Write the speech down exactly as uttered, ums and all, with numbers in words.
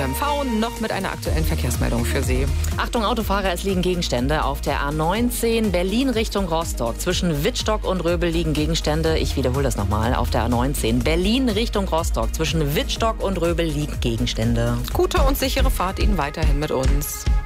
M V noch mit einer aktuellen Verkehrsmeldung für Sie. Achtung Autofahrer, es liegen Gegenstände auf der A neunzehn Berlin Richtung Rostock. Zwischen Wittstock und Röbel liegen Gegenstände. Ich wiederhole das nochmal. Auf der A neunzehn Berlin Richtung Rostock. Zwischen Wittstock und Röbel liegen Gegenstände. Gute und sichere Fahrt Ihnen weiterhin mit uns.